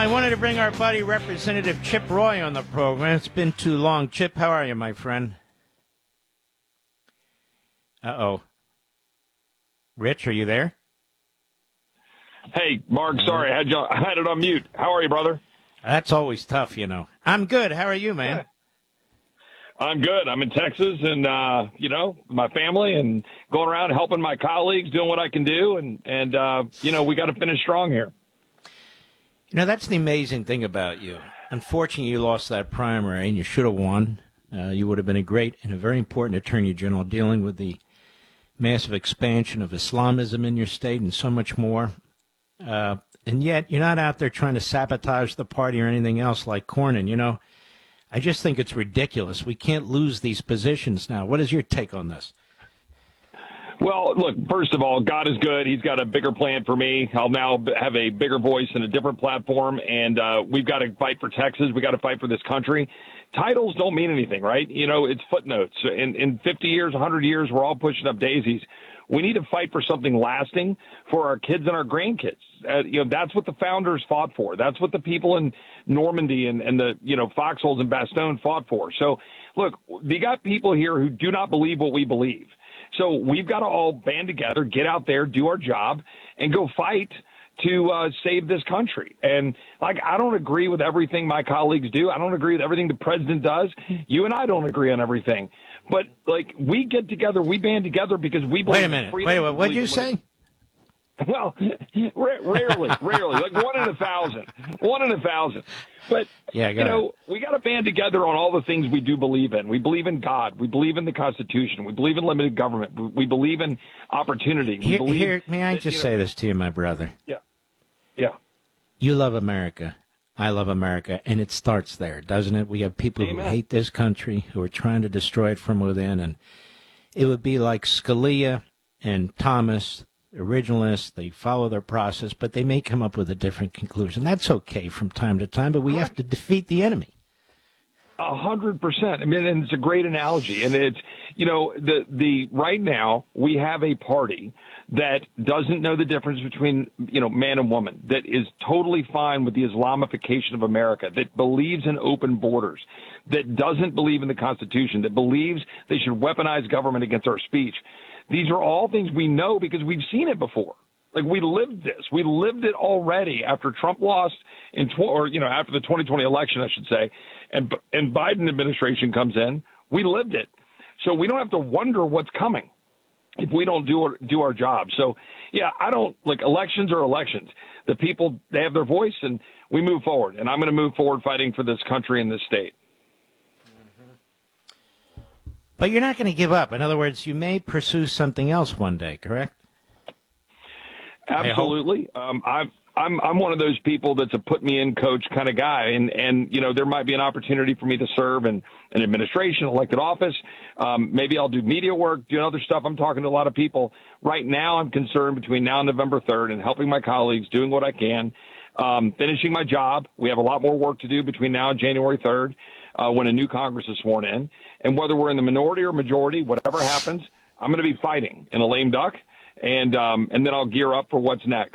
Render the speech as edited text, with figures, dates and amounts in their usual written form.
I wanted to bring our buddy Representative Chip Roy on the program. It's been too long. Chip, how are you, my friend? Uh-oh. Rich, are you there? Hey, Mark, sorry, I had it on mute. How are you, brother? That's always tough, you know. I'm good. How are you, man? Yeah. I'm good. I'm in Texas and, my family and going around helping my colleagues, doing what I can do. And we got to finish strong here. You know, that's the amazing thing about you. Unfortunately, you lost that primary and you should have won. You would have been a great and a very important attorney general dealing with the massive expansion of Islamism in your state and so much more. And yet you're not out there trying to sabotage the party or anything else like Cornyn. You know, I just think it's ridiculous. We can't lose these positions now. What is your take on this? Well, look, first of all, God is good. He's got a bigger plan for me. I'll now have a bigger voice and a different platform, and we've got to fight for Texas. We got to fight for this country. Titles don't mean anything, right? You know, it's footnotes. In 50 years, 100 years, we're all pushing up daisies. We need to fight for something lasting for our kids and our grandkids. That's what the founders fought for. That's what the people in Normandy and the, foxholes and Bastogne fought for. So, look, we got people here who do not believe what we believe. So we've got to all band together, get out there, do our job, and go fight to save this country. And, I don't agree with everything my colleagues do. I don't agree with everything the president does. You and I don't agree on everything. But, we get together, we band together because we believe. Wait a minute. What did you say? Well, rarely, like 1 in 1,000. 1 in 1,000. But, we got to band together on all the things we do believe in. We believe in God. We believe in the Constitution. We believe in limited government. We believe in opportunity. May I just say this to you, my brother? Yeah. You love America. I love America, and it starts there, doesn't it? We have people who hate this country, who are trying to destroy it from within, and it would be like Scalia and Thomas, originalists. They follow their process, but they may come up with a different conclusion. That's okay from time to time, but we have to defeat the enemy. 100%. I mean, and it's a great analogy. And it's, the right now we have a party that doesn't know the difference between, man and woman, that is totally fine with the Islamification of America, that believes in open borders, that doesn't believe in the Constitution, that believes they should weaponize government against our speech. These are all things we know because we've seen it before. We lived this. We lived it already after Trump lost after the 2020 election, I should say, and Biden administration comes in. We lived it. So we don't have to wonder what's coming if we don't do our job. So, elections are elections. The people, they have their voice, and we move forward. And I'm going to move forward fighting for this country and this state. But you're not going to give up. In other words, you may pursue something else one day, correct? Absolutely. I'm one of those people that's a put me in coach kind of guy. And there might be an opportunity for me to serve in an administration, elected office. Maybe I'll do media work, do other stuff. I'm talking to a lot of people. Right now, I'm concerned between now and November 3rd and helping my colleagues, doing what I can, finishing my job. We have a lot more work to do between now and January 3rd when a new Congress is sworn in. And whether we're in the minority or majority, whatever happens, I'm going to be fighting in a lame duck. And then I'll gear up for what's next.